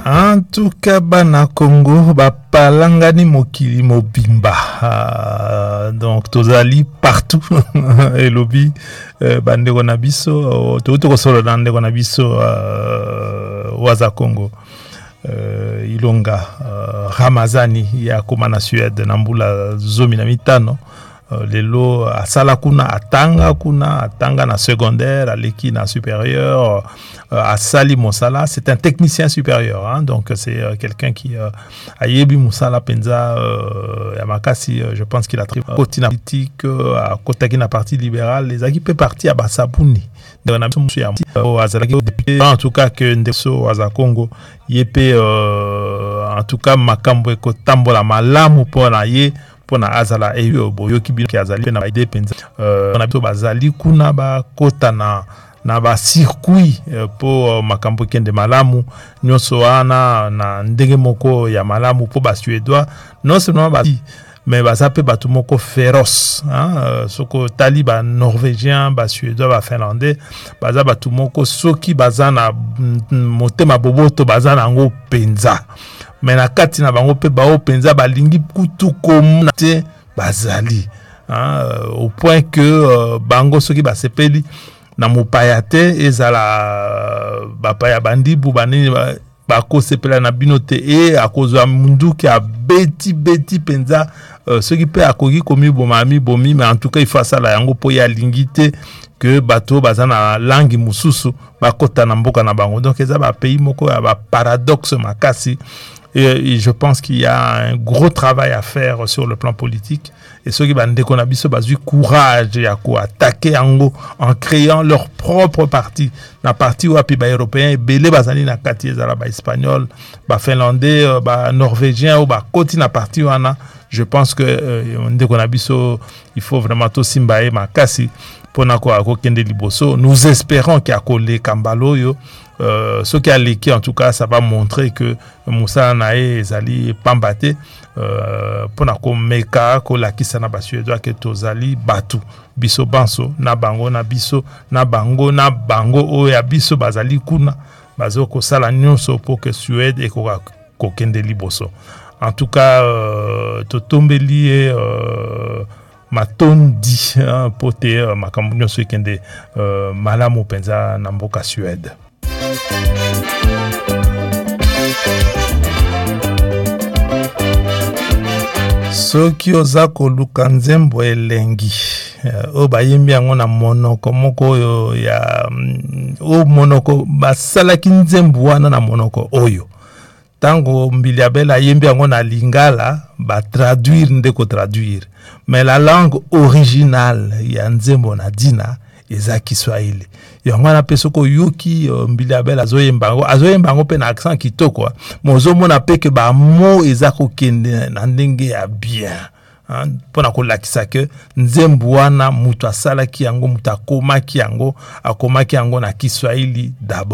En tout cas, bana Congo, palangani mokili mobimba. Donc, tozali partout. Et lobby, bande konabiso, tout solo dande konabiso, waza Congo. Ilonga, Ramazani, ya komana Suède, nambula zomi na mitano. Lelo asala kuna atanga na secondaire, aleki na supérieur, asali mosala, c'est un technicien supérieur, hein, donc c'est quelqu'un qui a yebi mosala penza yamakasi, je pense qu'il a très côté politique, à côté qui na parti libéral, les aki peut partir à Basabuni. En tout cas que Ndeso Waza Congo yepe en tout cas makambo ekotambola malamu pona ye pona azala eyo boyoki bino ki azali na ide penza on a bazali kuna ba kota na ba circuit po makambo kende malamu nyoso wana na ndenge moko ya malamu po ba suédois non seulement ba mais bazape batu moko féroce, hein, soko taliba norvégien, ba suédois, ba finlandais, baza batu moko soki bazana motema boboto bazana ngo penza. Mais na kati na bango pe bao penza balingi kutu komate bazali, hein, au point que bango soki basepeli na mopayate ezala bapaya bandibu banini bako sepela na binote e akozwa mundu ki a beti penza ce qui peut akogi komi bomami bomi, mais en tout cas il faut ça la yango po ya lingite que bateau bazana langue mususu bakota na mboka na bango. Donc eza ba pays moko ya ba paradoxe makasi. Et je pense qu'il y a un gros travail à faire sur le plan politique. Et ceux qui bandent qu'on a biso basu courage ya ko attaquer ango en créant leur propre parti. Na parti ou api ba européen belé bazali na kati ezala ba espagnol, ba finlandais, ba norvégien ou ba koti na parti wana. Je pense que qu'on a biso il faut vraiment to simbae makasi pona ko akokende liboso. Nous espérons qu'il y a collé Kambalo yo. Ce qui a léqué, en tout cas, ça va montrer que Moussa Nae Zali Pambate, pour na meka ko la kisana ba suédois que tozali batu biso banso na bango na biso na bango o ya biso bazali kuna bazo ko sala nyonso pour que Suède et ko kende liboso. En tout cas, totombeli matondi pote makambo nyonso ekende malamu penza na mboka Suède. Soki oza koluka nzembo elengi o bayembi yango na monoko moko oyo ya o monoko basalaki nzembo wana na monoko oyo tango mbili abela yembi yango na lingala ba traduire ndeko traduire, mais la langue originale ya nzembo na dina eza Kiswahili. Yango na pesoko yuki mbili abela azoyemba ngo pe na accent kitoko mozo mona pe ke ba mo eza ko kende na ndenge ya bien, hein, pona ko lakisa ke nzembo wana mutu asalaki yango mutu akomaki yango na Kiswahili d'abord.